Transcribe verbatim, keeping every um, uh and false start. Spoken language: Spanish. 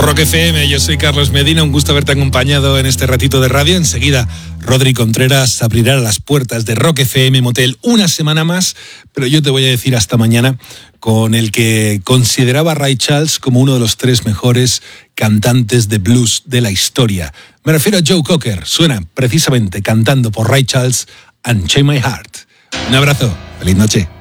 Rock F M, yo soy Carlos Medina, un gusto haberte acompañado en este ratito de radio. Enseguida, Rodri Contreras abrirá las puertas de Rock F M Motel una semana más, pero yo te voy a decir hasta mañana con el que consideraba a Ray Charles como uno de los tres mejores cantantes de blues de la historia. Me refiero a Joe Cocker, suena precisamente cantando por Ray Charles, Unchain My Heart. Un abrazo, feliz noche.